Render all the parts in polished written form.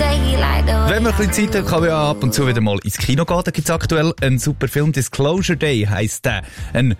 Wenn man ein bisschen Zeit hat, kann man ja ab und zu wieder mal ins Kino gehen. Da gibt es aktuell einen super Film, Disclosure Day heisst der. Ein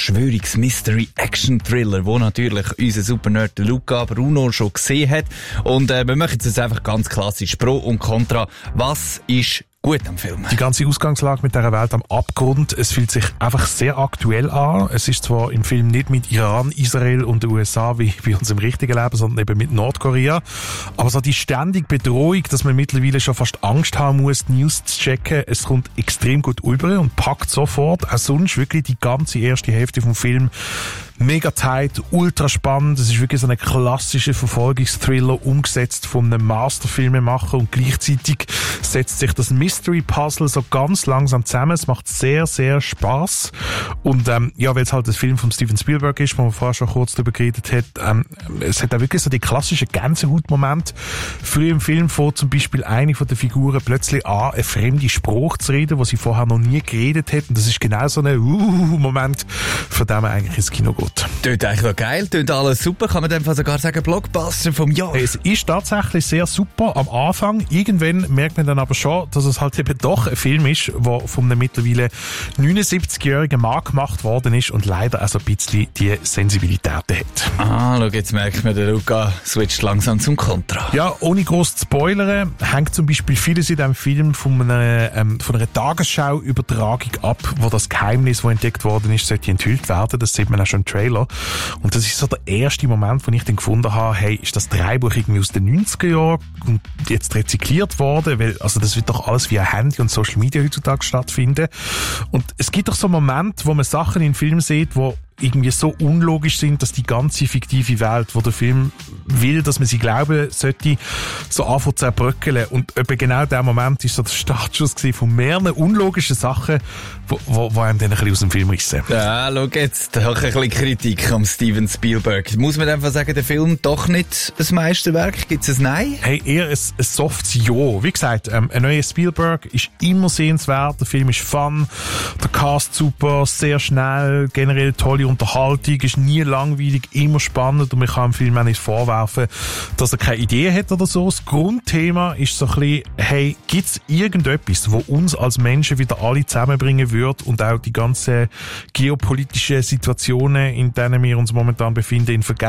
Verschwörungs-Mystery-Action-Thriller, wo natürlich unser Super-Nerd Luca Bruno schon gesehen hat. Und wir machen jetzt einfach ganz klassisch Pro und Contra. Was ist gut am Film? Die ganze Ausgangslage mit dieser Welt am Abgrund, es fühlt sich einfach sehr aktuell an. Es ist zwar im Film nicht mit Iran, Israel und den USA wie bei uns im richtigen Leben, sondern eben mit Nordkorea. Aber so die ständige Bedrohung, dass man mittlerweile schon fast Angst haben muss, die News zu checken, es kommt extrem gut rüber und packt sofort. Auch sonst wirklich die ganze erste Hälfte vom Film mega tight, ultra spannend. Es ist wirklich so ein klassischer Verfolgungsthriller, umgesetzt von einem Masterfilmemacher, und gleichzeitig setzt sich das Mystery-Puzzle so ganz langsam zusammen. Es macht sehr, sehr Spass. Und ja, weil es halt ein Film von Steven Spielberg ist, wo man vorher schon kurz darüber geredet hat, es hat auch wirklich so die klassischen Gänsehautmomente. Früh im Film fängt zum Beispiel eine von den Figuren plötzlich an, eine fremde Sprache zu reden, die sie vorher noch nie geredet hat. Und das ist genau so ein Moment, von dem man eigentlich ins Kino geht. Tönt eigentlich noch geil, tönt alles super. Kann man dem sogar sagen, Blockbuster vom Jahr? Es ist tatsächlich sehr super am Anfang. Irgendwann merkt man dann aber schon, dass es halt eben doch ein Film ist, der von einem mittlerweile 79-jährigen Mann gemacht worden ist und leider auch so ein bisschen die Sensibilität hat. Ah, schau, jetzt merkt man, der Luca switcht langsam zum Kontra. Ja, ohne gross zu spoilern, hängt zum Beispiel vieles in diesem Film von einer Tagesschau-Übertragung ab, wo das Geheimnis, das entdeckt worden ist, sollte enthüllt werden. Das sieht man auch schon im Trailer. Und das ist so der erste Moment, wo ich dann gefunden habe, hey, ist das Drehbuch irgendwie aus den 90er Jahren und jetzt rezykliert worden? Weil, also das wird doch alles via Handy und Social Media heutzutage stattfinden. Und es gibt doch so Momente, wo man Sachen in Filmen sieht, wo irgendwie so unlogisch sind, dass die ganze fiktive Welt, wo der Film will, dass man sie glauben sollte, so anfangen zu zerbröckeln. Und etwa genau der Moment ist so der Startschuss von mehreren unlogischen Sachen, wo einem dann ein bisschen aus dem Film rissen. Ja, schau jetzt, auch ein bisschen Kritik am Steven Spielberg. Muss man einfach sagen, der Film doch nicht ein Meisterwerk? Gibt es ein Nein? Hey, eher ein softes Ja. Wie gesagt, ein neuer Spielberg ist immer sehenswert, der Film ist fun, der Cast super, sehr schnell, generell tolle Unterhaltung, ist nie langweilig, immer spannend, und man kann dem Film auch nicht vorwerfen, dass er keine Idee hat oder so. Das Grundthema ist so ein bisschen, hey, gibt's irgendetwas, wo uns als Menschen wieder alle zusammenbringen wird und auch die ganzen geopolitischen Situationen, in denen wir uns momentan befinden, in